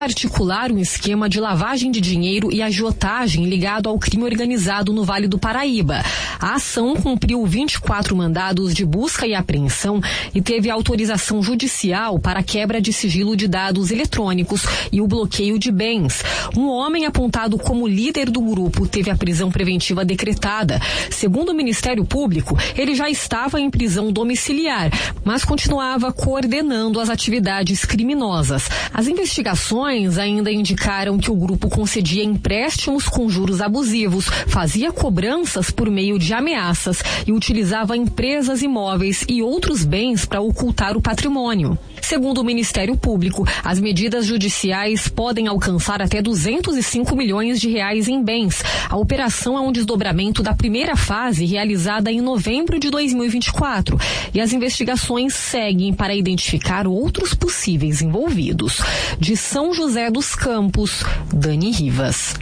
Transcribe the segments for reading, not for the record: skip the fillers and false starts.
articular um esquema de lavagem de dinheiro e agiotagem ligado ao crime organizado no Vale do Paraíba. A ação cumpriu 24 mandados de busca e apreensão e teve autorização judicial para a quebra de sigilo de dados eletrônicos e o bloqueio de bens. Um homem apontado como líder do grupo teve a prisão preventiva decretada. Segundo o Ministério Público, ele já estava em prisão domiciliar, mas continuava coordenando as atividades criminosas. As investigações ainda indicaram que o grupo concedia empréstimos com juros abusivos, fazia cobranças por meio de ameaças e utilizava empresas imóveis e outros bens para ocultar o patrimônio. Segundo o Ministério Público, as medidas judiciais podem alcançar até 205 milhões de reais em bens. A operação é um desdobramento da primeira fase realizada em novembro de 2024 e as investigações seguem para identificar outros possíveis envolvidos. De São José dos Campos, Dani Rivas.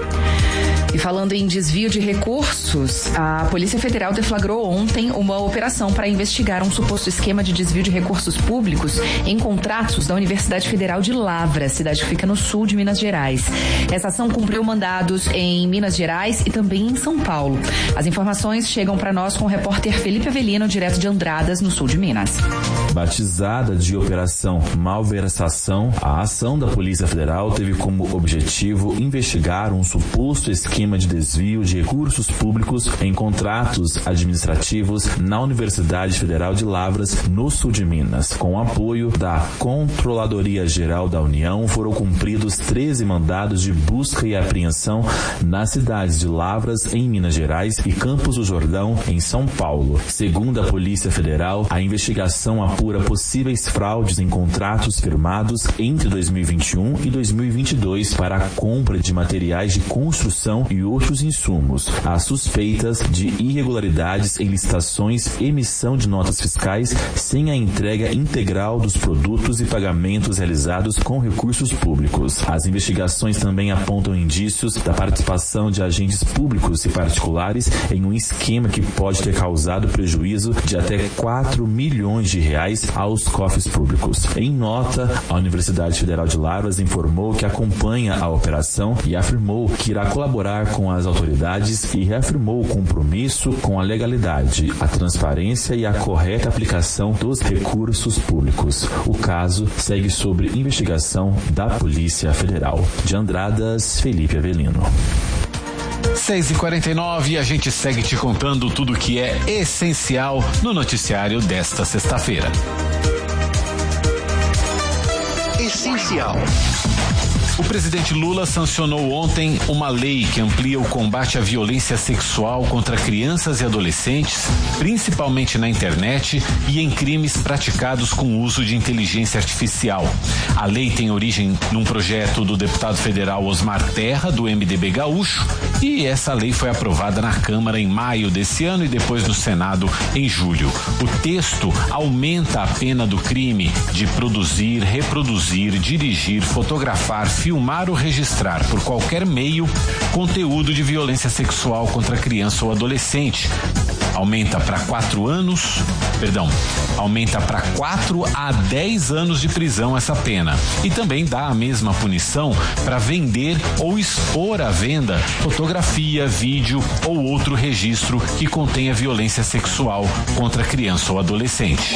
E falando em desvio de recursos, a Polícia Federal deflagrou ontem uma operação para investigar um suposto esquema de desvio de recursos públicos em contratos da Universidade Federal de Lavras, cidade que fica no sul de Minas Gerais. Essa ação cumpriu mandados em Minas Gerais e também em São Paulo. As informações chegam para nós com o repórter Felipe Avelino, direto de Andradas, no sul de Minas. Batizada de Operação Malversação, a ação da Polícia Federal teve como objetivo investigar um suposto esquema de desvio de recursos públicos em contratos administrativos na Universidade Federal de Lavras, no sul de Minas. Com o apoio da Controladoria Geral da União, foram cumpridos 13 mandados de busca e apreensão nas cidades de Lavras, em Minas Gerais, e Campos do Jordão, em São Paulo. Segundo a Polícia Federal, a investigação apura possíveis fraudes em contratos firmados entre 2021 e 2022 para a compra de materiais de construção e outros insumos. Há suspeitas de irregularidades em licitações, emissão de notas fiscais sem a entrega integral dos produtos e pagamentos realizados com recursos públicos. As investigações também apontam indícios da participação de agentes públicos e particulares em um esquema que pode ter causado prejuízo de até 4 milhões de reais aos cofres públicos. Em nota, a Universidade Federal de Lavras informou que acompanha a operação e afirmou que irá colaborar com as autoridades e reafirmou o compromisso com a legalidade, a transparência e a correta aplicação dos recursos públicos. O caso segue sob investigação da Polícia Federal. De Andradas, Felipe Avelino. 6h49 e a gente segue te contando tudo que é essencial no noticiário desta sexta-feira. Essencial. O presidente Lula sancionou ontem uma lei que amplia o combate à violência sexual contra crianças e adolescentes, principalmente na internet e em crimes praticados com uso de inteligência artificial. A lei tem origem num projeto do deputado federal Osmar Terra, do MDB gaúcho, e essa lei foi aprovada na Câmara em maio desse ano e depois no Senado em julho. O texto aumenta a pena do crime de produzir, reproduzir, dirigir, fotografar, filmar ou registrar por qualquer meio conteúdo de violência sexual contra criança ou adolescente. Aumenta para 4 a 10 anos de prisão essa pena. E também dá a mesma punição para vender ou expor à venda fotografia, vídeo ou outro registro que contenha violência sexual contra criança ou adolescente.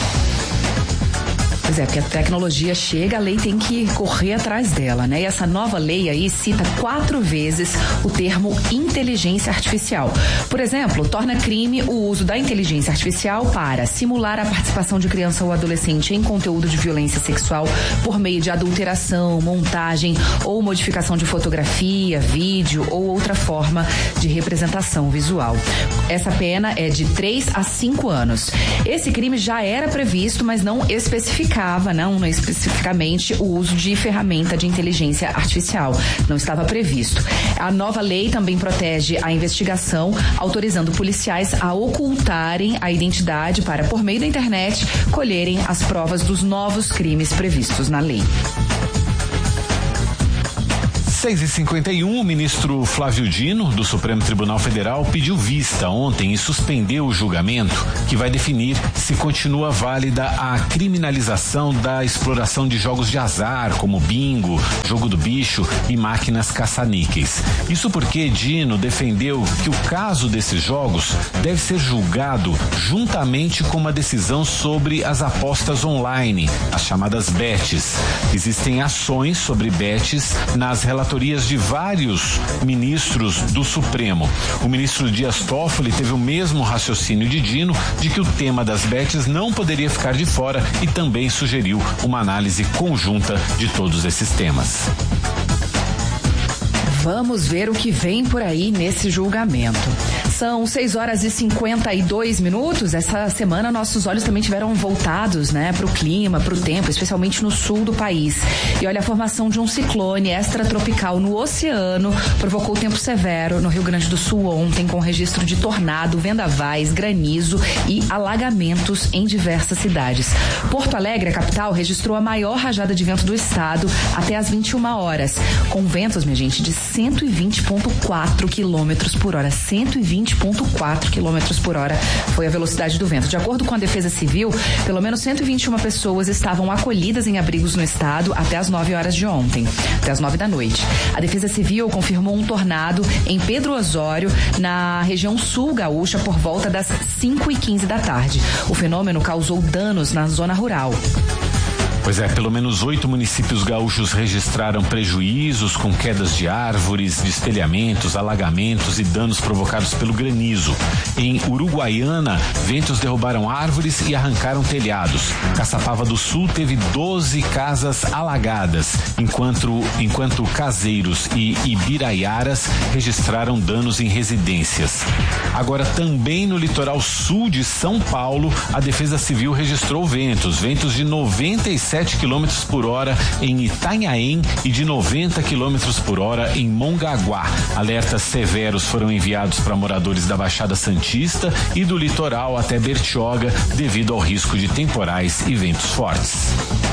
Pois é, porque a tecnologia chega, a lei tem que correr atrás dela, né? E essa nova lei aí cita 4 vezes o termo inteligência artificial. Por exemplo, torna crime o uso da inteligência artificial para simular a participação de criança ou adolescente em conteúdo de violência sexual por meio de adulteração, montagem ou modificação de fotografia, vídeo ou outra forma de representação visual. Essa pena é de 3 a 5 anos. Esse crime já era previsto, mas não especificamente o uso de ferramenta de inteligência artificial. Não estava previsto. A nova lei também protege a investigação, autorizando policiais a ocultarem a identidade para, por meio da internet, colherem as provas dos novos crimes previstos na lei. 6h51, o ministro Flávio Dino, do Supremo Tribunal Federal, pediu vista ontem e suspendeu o julgamento que vai definir se continua válida a criminalização da exploração de jogos de azar, como bingo, jogo do bicho e máquinas caça-níqueis. Isso porque Dino defendeu que o caso desses jogos deve ser julgado juntamente com uma decisão sobre as apostas online, as chamadas bets. Existem ações sobre bets nas relatorias de vários ministros do Supremo. O ministro Dias Toffoli teve o mesmo raciocínio de Dino de que o tema das bets não poderia ficar de fora e também sugeriu uma análise conjunta de todos esses temas. Vamos ver o que vem por aí nesse julgamento. São 6h52. Essa semana nossos olhos também tiveram voltados, para o clima, para o tempo, especialmente no sul do país. E olha, a formação de um ciclone extratropical no oceano provocou tempo severo no Rio Grande do Sul ontem, com registro de tornado, vendavais, granizo e alagamentos em diversas cidades. Porto Alegre, a capital, registrou a maior rajada de vento do estado até às 21 horas, com ventos, minha gente, de 120,4 km por hora. 120,4 km por hora foi a velocidade do vento. De acordo com a Defesa Civil, pelo menos 121 pessoas estavam acolhidas em abrigos no estado até as 9 horas de ontem, até as 9 da noite. A Defesa Civil confirmou um tornado em Pedro Osório, na região sul gaúcha, por volta das 5h15 da tarde. O fenômeno causou danos na zona rural. Pois é, pelo menos 8 municípios gaúchos registraram prejuízos com quedas de árvores, destelhamentos, alagamentos e danos provocados pelo granizo. Em Uruguaiana, ventos derrubaram árvores e arrancaram telhados. Caçapava do Sul teve 12 casas alagadas, enquanto Caseiros e Ibiraiaras registraram danos em residências. Agora, também no litoral sul de São Paulo, a Defesa Civil registrou ventos de 97 km por hora em Itanhaém e de 90 km por hora em Mongaguá. Alertas severos foram enviados para moradores da Baixada Santista e do litoral até Bertioga, devido ao risco de temporais e ventos fortes.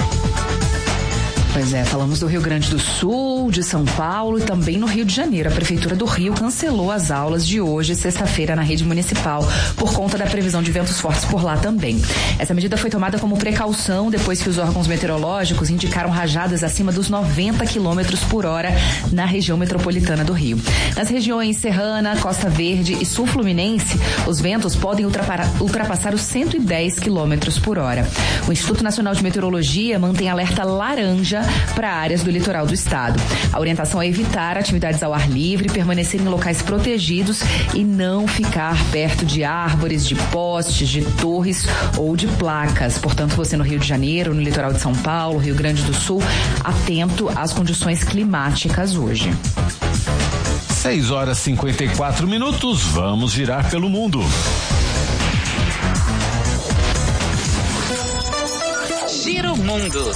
Pois é, falamos do Rio Grande do Sul, de São Paulo e também no Rio de Janeiro. A Prefeitura do Rio cancelou as aulas de hoje, sexta-feira, na rede municipal, por conta da previsão de ventos fortes por lá também. Essa medida foi tomada como precaução depois que os órgãos meteorológicos indicaram rajadas acima dos 90 km por hora na região metropolitana do Rio. Nas regiões Serrana, Costa Verde e Sul Fluminense, os ventos podem ultrapassar os 110 km por hora. O Instituto Nacional de Meteorologia mantém alerta laranja para áreas do litoral do estado. A orientação é evitar atividades ao ar livre, permanecer em locais protegidos e não ficar perto de árvores, de postes, de torres ou de placas. Portanto, você no Rio de Janeiro, no litoral de São Paulo, Rio Grande do Sul, atento às condições climáticas hoje. 6h54, vamos girar pelo mundo. Gira o mundo.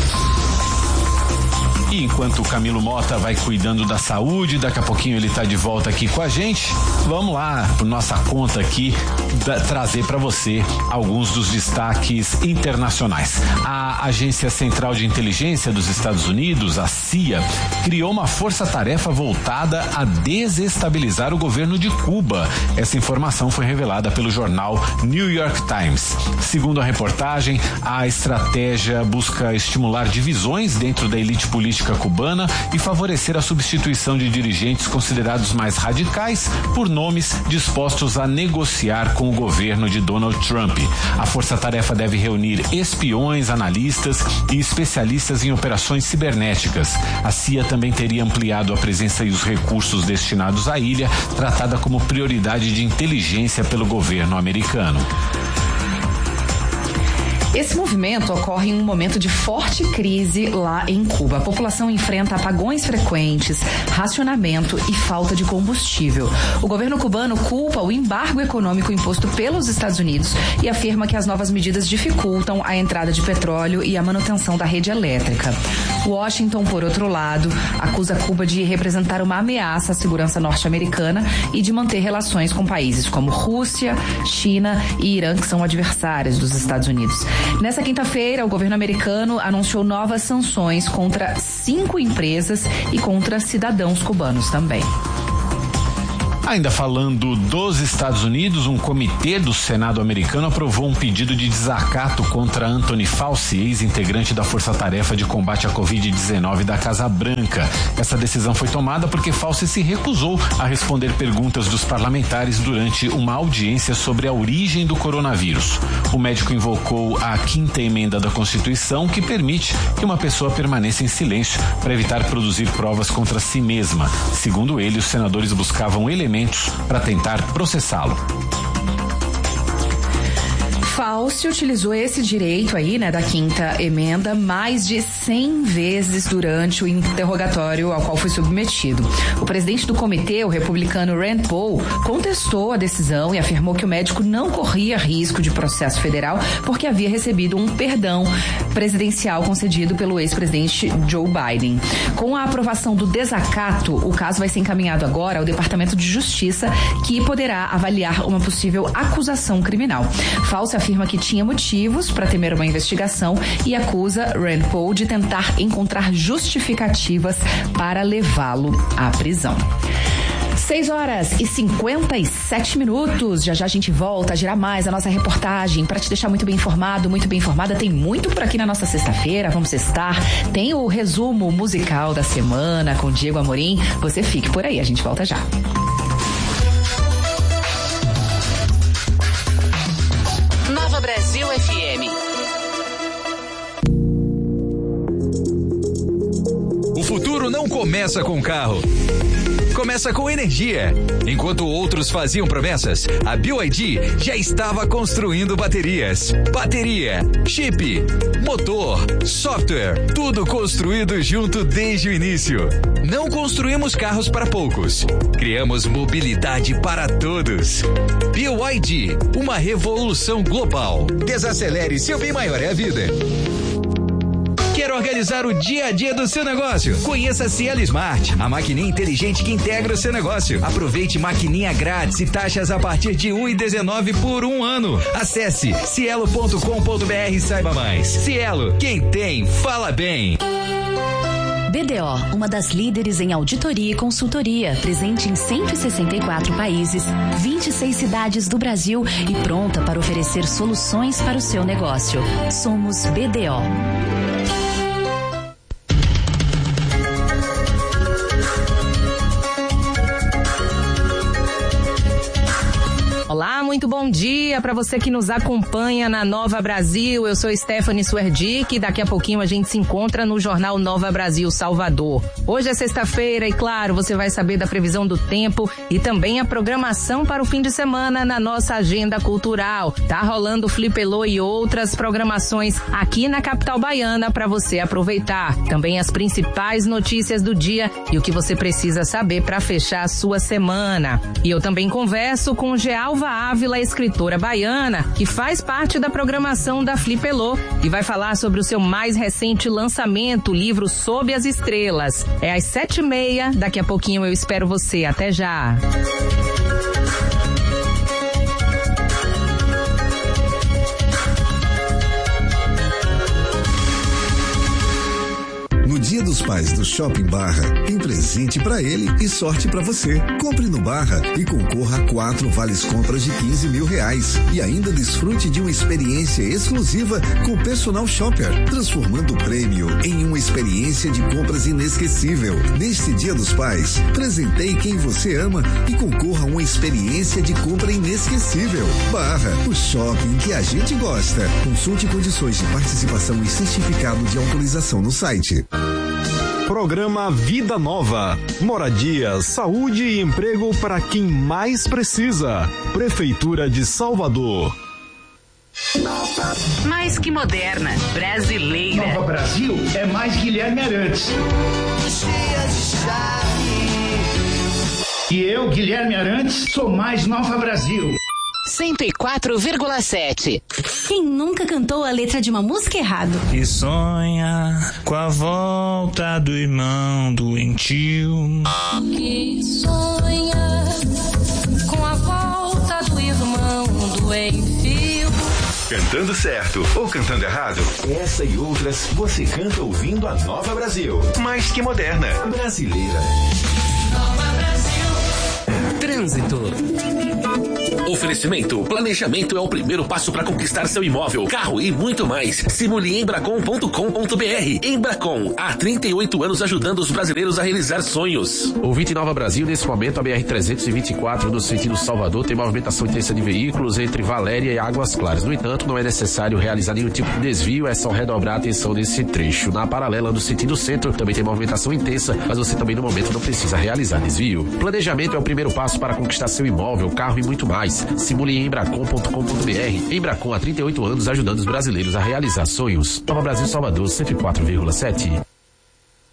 E enquanto o Camilo Mota vai cuidando da saúde, daqui a pouquinho ele está de volta aqui com a gente. Vamos lá, por nossa conta aqui, trazer para você alguns dos destaques internacionais. A Agência Central de Inteligência dos Estados Unidos, a CIA, criou uma força-tarefa voltada a desestabilizar o governo de Cuba. Essa informação foi revelada pelo jornal New York Times. Segundo a reportagem, a estratégia busca estimular divisões dentro da elite política cubana e favorecer a substituição de dirigentes considerados mais radicais por nomes dispostos a negociar com o governo de Donald Trump. A força-tarefa deve reunir espiões, analistas e especialistas em operações cibernéticas. A CIA também teria ampliado a presença e os recursos destinados à ilha, tratada como prioridade de inteligência pelo governo americano. Esse movimento ocorre em um momento de forte crise lá em Cuba. A população enfrenta apagões frequentes, racionamento e falta de combustível. O governo cubano culpa o embargo econômico imposto pelos Estados Unidos e afirma que as novas medidas dificultam a entrada de petróleo e a manutenção da rede elétrica. Washington, por outro lado, acusa Cuba de representar uma ameaça à segurança norte-americana e de manter relações com países como Rússia, China e Irã, que são adversários dos Estados Unidos. Nessa quinta-feira, o governo americano anunciou novas sanções contra 5 empresas e contra cidadãos cubanos também. Ainda falando dos Estados Unidos, um comitê do Senado americano aprovou um pedido de desacato contra Anthony Fauci, ex-integrante da Força-Tarefa de Combate à Covid-19 da Casa Branca. Essa decisão foi tomada porque Fauci se recusou a responder perguntas dos parlamentares durante uma audiência sobre a origem do coronavírus. O médico invocou a 5ª emenda da Constituição, que permite que uma pessoa permaneça em silêncio para evitar produzir provas contra si mesma. Segundo ele, os senadores buscavam elementos para tentar processá-lo. Fauci utilizou esse direito aí, da 5ª emenda, mais de 100 vezes durante o interrogatório ao qual foi submetido. O presidente do comitê, o republicano Rand Paul, contestou a decisão e afirmou que o médico não corria risco de processo federal porque havia recebido um perdão presidencial concedido pelo ex-presidente Joe Biden. Com a aprovação do desacato, o caso vai ser encaminhado agora ao Departamento de Justiça, que poderá avaliar uma possível acusação criminal. Fauci afirma que tinha motivos para temer uma investigação e acusa Rand Paul de tentar encontrar justificativas para levá-lo à prisão. 6h57. Já a gente volta a girar mais a nossa reportagem para te deixar muito bem informado, muito bem informada. Tem muito por aqui na nossa sexta-feira, vamos sextar. Tem o resumo musical da semana com Diego Amorim. Você fique por aí, a gente volta já. Nova Brasil FM. O futuro não começa com carro. Começa com energia. Enquanto outros faziam promessas, a BYD já estava construindo baterias. Bateria, chip, motor, software, tudo construído junto desde o início. Não construímos carros para poucos. Criamos mobilidade para todos. BYD, uma revolução global. Desacelere, seu bem maior é a vida. Quer organizar o dia a dia do seu negócio? Conheça a Cielo Smart, a maquininha inteligente que integra o seu negócio. Aproveite maquininha grátis e taxas a partir de R$ 1,19 por um ano. Acesse cielo.com.br e saiba mais. Cielo, quem tem, fala bem. BDO, uma das líderes em auditoria e consultoria, presente em 164 países, 26 cidades do Brasil e pronta para oferecer soluções para o seu negócio. Somos BDO. Olá, muito bom dia para você que nos acompanha na Nova Brasil. Eu sou Stephanie Suerdick e daqui a pouquinho a gente se encontra no Jornal Nova Brasil Salvador. Hoje é sexta-feira e, claro, você vai saber da previsão do tempo e também a programação para o fim de semana na nossa agenda cultural. Tá rolando o Flipelô e outras programações aqui na capital baiana para você aproveitar. Também as principais notícias do dia e o que você precisa saber para fechar a sua semana. E eu também converso com Gealva Ávila, escritora baiana, que faz parte da programação da Flipelô e vai falar sobre o seu mais recente lançamento, o livro Sob as Estrelas. É às 7h30, daqui a pouquinho eu espero você. Até já! No Dia dos Pais do Shopping Barra, tem presente pra ele e sorte pra você. Compre no Barra e concorra a 4 vales compras de R$15 mil. E ainda desfrute de uma experiência exclusiva com o personal shopper, transformando o prêmio em uma experiência de compras inesquecível. Neste Dia dos Pais, presenteie quem você ama e concorra a uma experiência de compra inesquecível. Barra, o shopping que a gente gosta. Consulte condições de participação e certificado de autorização no site. Programa Vida Nova. Moradia, saúde e emprego para quem mais precisa. Prefeitura de Salvador. Mais que moderna, brasileira. Nova Brasil é mais Guilherme Arantes. E eu, Guilherme Arantes, sou mais Nova Brasil. 104,7. Quem nunca cantou a letra de uma música errado? E sonha com a volta do irmão doentio. Que sonha com a volta do irmão doentio. Cantando certo ou cantando errado? Essa e outras você canta ouvindo a Nova Brasil. Mais que moderna, brasileira. Nova Brasil. Trânsito. Oferecimento. Planejamento é o primeiro passo para conquistar seu imóvel, carro e muito mais. Simule embracon.com.br. Embracon, há 38 anos ajudando os brasileiros a realizar sonhos. Ouvinte Nova Brasil, nesse momento a BR-324 no sentido Salvador tem movimentação intensa de veículos entre Valéria e Águas Claras. No entanto, não é necessário realizar nenhum tipo de desvio, é só redobrar a atenção nesse trecho. Na paralela no sentido centro também tem movimentação intensa, mas você também no momento não precisa realizar desvio. Planejamento é o primeiro passo para conquistar seu imóvel, carro e muito mais. Simule em embracon.com.br. Embracon há 38 anos ajudando os brasileiros a realizar sonhos. Nova Brasil Salvador 104,7.